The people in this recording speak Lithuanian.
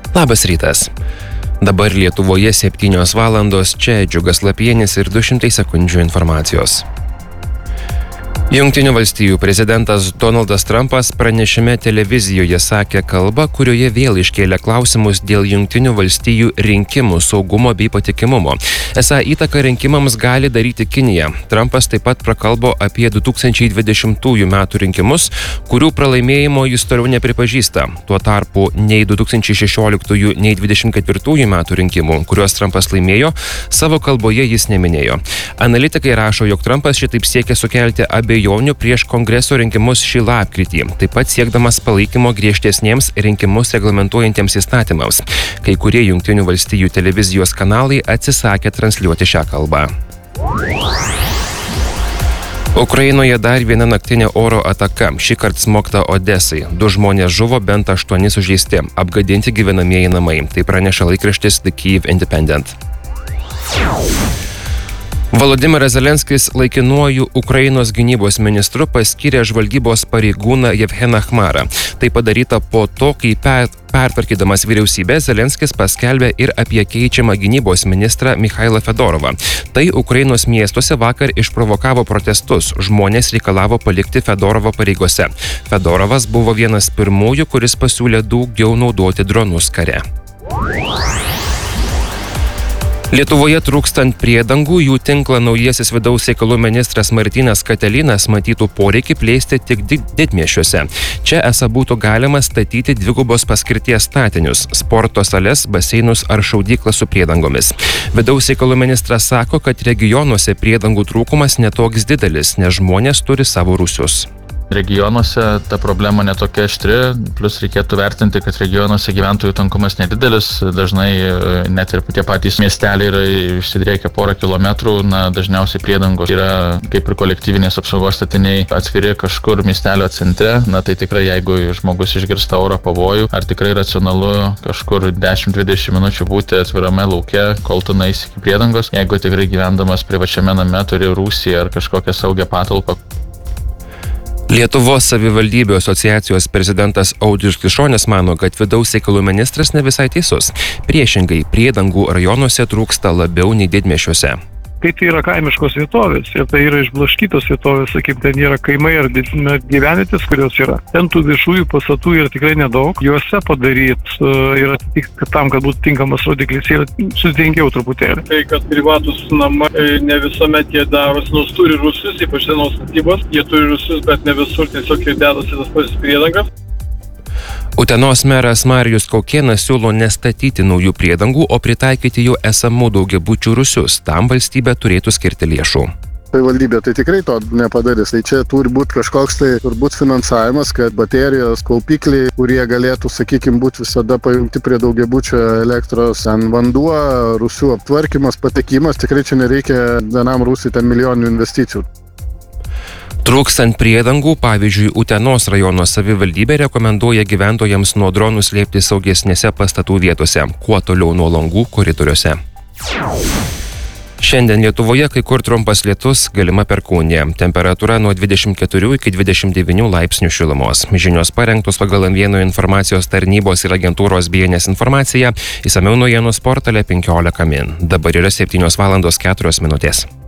Labas rytas. Dabar Lietuvoje 7 valandos, čia Džiugas Lapienis ir 200 sekundžių informacijos. Jungtinių valstijų prezidentas Donaldas Trumpas pranešime televizijoje sakė kalbą, kurioje vėl iškėlė klausimus dėl Jungtinių valstijų rinkimų saugumo bei patikimumo. Esą įtaką rinkimams gali daryti Kinija. Trumpas taip pat prakalbo apie 2020 metų rinkimus, kurių pralaimėjimo jis toliau nepripažįsta. Tuo tarpu nei 2016, nei 2024 metų rinkimų, kuriuos Trumpas laimėjo, savo kalboje jis neminėjo. Analitikai rašo, jog Trumpas šitaip siekia sukelti abejonių prieš kongreso rinkimus šį lapkritį, taip pat siekdamas palaikymo griežtesniems rinkimus reglamentuojantiems įstatymams. Kai kurie Jungtinių valstijų televizijos kanalai atsisakė transliuoti šią kalbą. Ukrainoje dar viena naktinė oro ataka, šįkart smogta Odesai. 2 žmonės žuvo, bent 8 sužeisti, apgadinti gyvenamieji namai. Tai praneša laikraštis The Kyiv Independent. Volodymyras Zelenskis laikinuoju Ukrainos gynybos ministru paskyrė žvalgybos pareigūną Jevgeną Chmarą. Tai padaryta po to, kai pertvarkydamas vyriausybę Zelenskis paskelbė ir apie keičiamą gynybos ministrą Mikhailą Fedorovą. Tai Ukrainos miestuose vakar išprovokavo protestus. Žmonės reikalavo palikti Fedorovą pareigose. Fedorovas buvo vienas pirmųjų, kuris pasiūlė daugiau naudoti dronus kare. Lietuvoje trūkstant priedangų, jų tinklą naujasis vidaus reikalų ministras Martynas Katilinas matytų poreikį plėsti tik didmiesčiuose. Čia esą būtų galima statyti dvigubos paskirties statinius – sporto sales, baseinus ar šaudyklą su priedangomis. Vidaus reikalų ministras sako, kad regionuose priedangų trūkumas netoks didelis, nes žmonės turi savo rūsius. Regionuose ta problema netokia aštri, plus reikėtų vertinti, kad regionuose gyventojų tankumas nedidelis, dažnai net ir tie patys miesteliai yra išsidriekę porą kilometrų, dažniausiai priedangos yra kaip ir kolektyvinės apsaugos statiniai atskiri kažkur miestelio centre, tai tikrai jeigu žmogus išgirsta oro pavojų, ar tikrai racionalu kažkur 10-20 minučių būti atvirame lauke, kol tu nueisi iki priedangos, jeigu tikrai gyvendamas privačiame name turi rūsį ar kažkokią saugią patalpą. Lietuvos savivaldybių asociacijos prezidentas Audrius Klišonis mano, kad vidaus reikalų ministras ne visai teisus. Priešingai, priedangų rajonuose trūksta labiau nei didmiesčiuose. Kai tai yra kaimiškos vietovės ir tai yra išblaškytos vietovės, sakykim, ten yra kaimai ar gyvenvietės, kurios yra. Ten tų viešųjų pastatų yra tikrai nedaug. Juose padaryti yra tik tam, kad būtų tinkamas rodiklis, yra sudėtingiau truputėlį. Tai, kad privatus namai ne visuomet jie darosi, nors turi rūsius, ypač senos statybos, jie turi rūsius, bet ne visur tiesiog jie dedasi tas pats priedangas. Utenos meras Marijus Kaukėnas siūlo nestatyti naujų priedangų, o pritaikyti jų esamų daugiabučių rūsius. Tam valstybė turėtų skirti lėšų. Valdybė tai tikrai to nepadarys. Tai čia turi būti kažkoks turbūt finansavimas, kad baterijos, kaupikliai, kurie galėtų, sakykime, būti visada pajungti prie daugiabučio elektros, vanduo, rūsių aptvarkymas, patekimas. Tikrai čia nereikia vienam rūsiui ten milijoninių investicijų. Trūkstant priedangų, pavyzdžiui, Utenos rajono savivaldybė rekomenduoja gyventojams nuo dronų slėpti saugesnėse pastatų vietose, kuo toliau nuo langų koridoriuose. Šiandien Lietuvoje kai kur trumpas lietus, galima perkūnija. Temperatūra nuo 24 iki 29 laipsnių šilumos. Žinios parengtos pagal M1 informacijos tarnybos ir agentūros BNS informaciją. Išsamiau naujienų portale 15 min. Dabar yra 7 valandos 4 minutės.